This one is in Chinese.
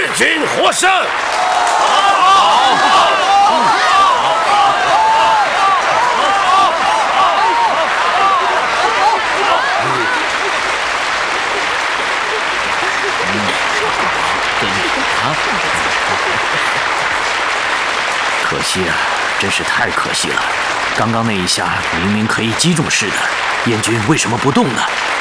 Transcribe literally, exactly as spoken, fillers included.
燕军获胜。 可惜啊，真是太可惜了！刚刚那一下明明可以击中似的，燕军为什么不动呢？